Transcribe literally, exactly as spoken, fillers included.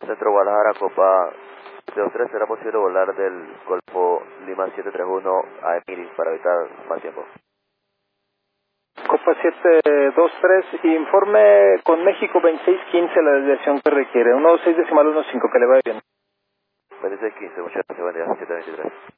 Centro Guadalajara, Copa dos tres, ¿será posible volar del Golfo Lima siete tres uno a Emiris para evitar más tiempo? Copa siete dos tres, informe con México veintiséis quince la desviación que requiere, uno seis decimal uno cinco, que le vaya bien. veintiséis quince, muchas gracias, buen día, siete veintitrés.